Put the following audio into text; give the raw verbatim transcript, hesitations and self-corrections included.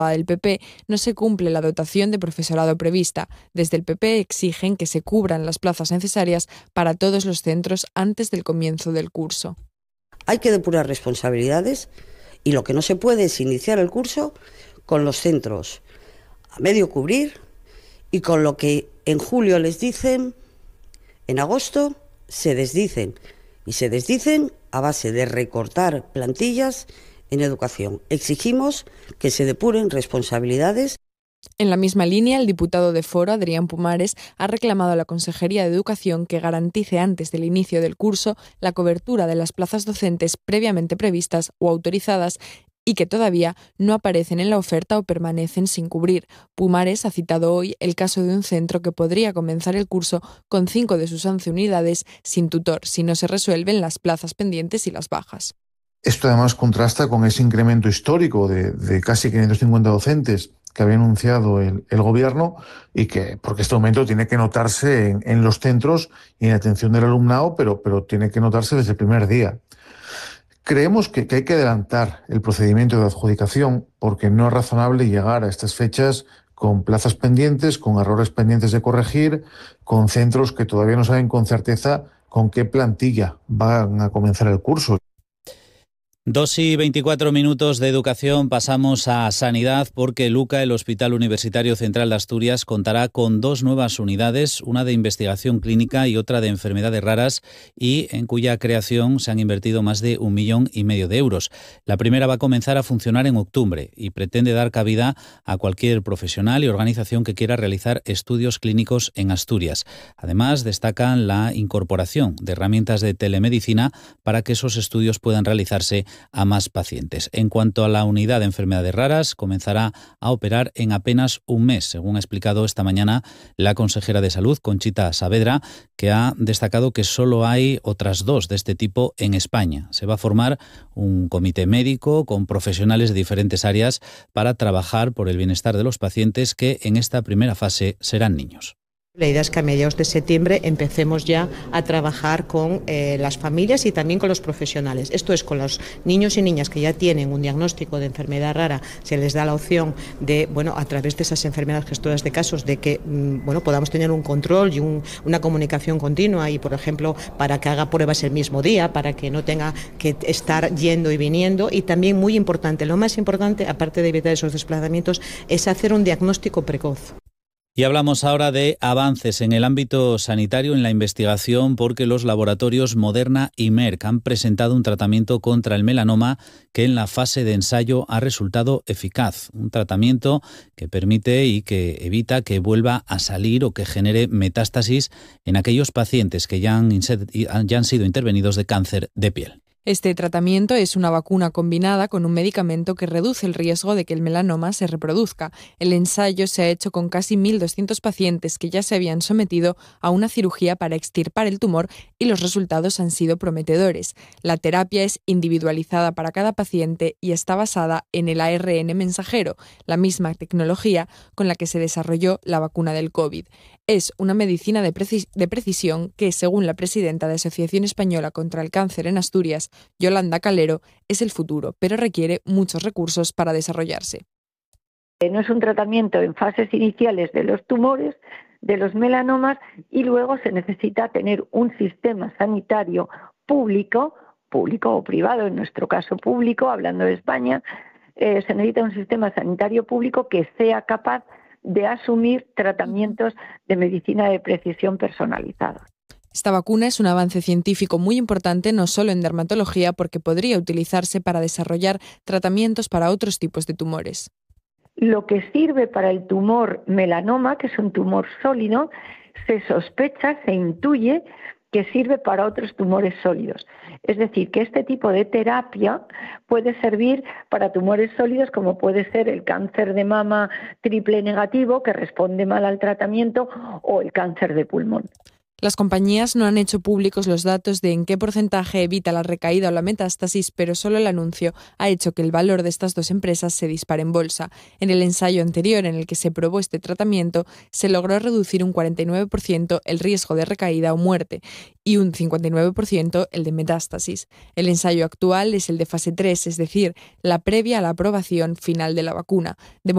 del P P no se cumple la dotación de profesorado prevista. Desde el P P exigen que se cubran las plazas necesarias para todos los centros antes del comienzo del curso. Hay que depurar responsabilidades y lo que no se puede es iniciar el curso con los centros a medio cubrir y con lo que en julio les dicen, en agosto se desdicen y se desdicen a base de recortar plantillas en educación. Exigimos que se depuren responsabilidades. En la misma línea, el diputado de Foro, Adrián Pumares, ha reclamado a la Consejería de Educación que garantice antes del inicio del curso la cobertura de las plazas docentes previamente previstas o autorizadas y que todavía no aparecen en la oferta o permanecen sin cubrir. Pumares ha citado hoy el caso de un centro que podría comenzar el curso con cinco de sus once unidades sin tutor, si no se resuelven las plazas pendientes y las bajas. Esto además contrasta con ese incremento histórico de, de casi quinientos cincuenta docentes que había anunciado el, el Gobierno y que, porque este aumento tiene que notarse en, en los centros y en la atención del alumnado, pero, pero tiene que notarse desde el primer día. Creemos que, que hay que adelantar el procedimiento de adjudicación porque no es razonable llegar a estas fechas con plazas pendientes, con errores pendientes de corregir, con centros que todavía no saben con certeza con qué plantilla van a comenzar el curso. Dos y veinticuatro minutos de educación, pasamos a sanidad porque Luca, el Hospital Universitario Central de Asturias, contará con dos nuevas unidades, una de investigación clínica y otra de enfermedades raras, y en cuya creación se han invertido más de un millón y medio de euros. La primera va a comenzar a funcionar en octubre y pretende dar cabida a cualquier profesional y organización que quiera realizar estudios clínicos en Asturias. Además, destacan la incorporación de herramientas de telemedicina para que esos estudios puedan realizarse a más pacientes. En cuanto a la unidad de enfermedades raras, comenzará a operar en apenas un mes, según ha explicado esta mañana la consejera de Salud, Conchita Saavedra, que ha destacado que solo hay otras dos de este tipo en España. Se va a formar un comité médico con profesionales de diferentes áreas para trabajar por el bienestar de los pacientes, que en esta primera fase serán niños. La idea es que a mediados de septiembre empecemos ya a trabajar con eh, las familias y también con los profesionales. Esto es, con los niños y niñas que ya tienen un diagnóstico de enfermedad rara, se les da la opción de, bueno, a través de esas enfermedades gestoras de casos, de que mm, bueno, podamos tener un control y un, una comunicación continua y, por ejemplo, para que haga pruebas el mismo día, para que no tenga que estar yendo y viniendo. Y también, muy importante, lo más importante, aparte de evitar esos desplazamientos, es hacer un diagnóstico precoz. Y hablamos ahora de avances en el ámbito sanitario en la investigación, porque los laboratorios Moderna y Merck han presentado un tratamiento contra el melanoma que en la fase de ensayo ha resultado eficaz. Un tratamiento que permite y que evita que vuelva a salir o que genere metástasis en aquellos pacientes que ya han, ya han sido intervenidos de cáncer de piel. Este tratamiento es una vacuna combinada con un medicamento que reduce el riesgo de que el melanoma se reproduzca. El ensayo se ha hecho con casi mil doscientos pacientes que ya se habían sometido a una cirugía para extirpar el tumor y los resultados han sido prometedores. La terapia es individualizada para cada paciente y está basada en el A R N mensajero, la misma tecnología con la que se desarrolló la vacuna del COVID. Es una medicina de, precis- de precisión que, según la presidenta de Asociación Española contra el Cáncer en Asturias, Yolanda Calero, es el futuro, pero requiere muchos recursos para desarrollarse. No es un tratamiento en fases iniciales de los tumores, de los melanomas, y luego se necesita tener un sistema sanitario público, público o privado, en nuestro caso público, hablando de España, eh, se necesita un sistema sanitario público que sea capaz de asumir tratamientos de medicina de precisión personalizados. Esta vacuna es un avance científico muy importante no solo en dermatología, porque podría utilizarse para desarrollar tratamientos para otros tipos de tumores. Lo que sirve para el tumor melanoma, que es un tumor sólido, se sospecha, se intuye que sirve para otros tumores sólidos. Es decir, que este tipo de terapia puede servir para tumores sólidos, como puede ser el cáncer de mama triple negativo, que responde mal al tratamiento, o el cáncer de pulmón. Las compañías no han hecho públicos los datos de en qué porcentaje evita la recaída o la metástasis, pero solo el anuncio ha hecho que el valor de estas dos empresas se dispare en bolsa. En el ensayo anterior en el que se probó este tratamiento, se logró reducir un cuarenta y nueve por ciento el riesgo de recaída o muerte y un cincuenta y nueve por ciento el de metástasis. El ensayo actual es el de fase tres, es decir, la previa a la aprobación final de la vacuna. De